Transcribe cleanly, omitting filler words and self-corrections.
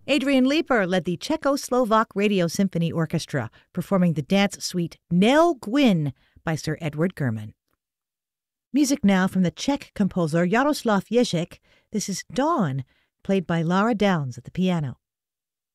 Adrian Leeper led the Czechoslovak Radio Symphony Orchestra, performing the dance suite Nell Gwyn by Sir Edward German. Music now from the Czech composer Jaroslav Ježek. This is Dawn, played by Lara Downs at the piano.